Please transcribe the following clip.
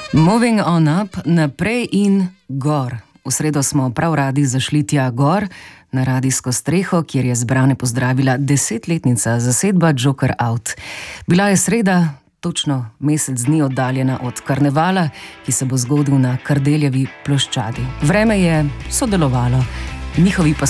Moving on up, naprej in gor. V sredo smo prav radi zašli tja gor, na radijsko streho, kjer je zbrane pozdravila 10-letnica zasedba Joker Out. Bila je sreda, točno mesec dni oddaljena od karnevala, ki se bo zgodil na Kardeljevi ploščadi. Vreme je sodelovalo, njihovi pa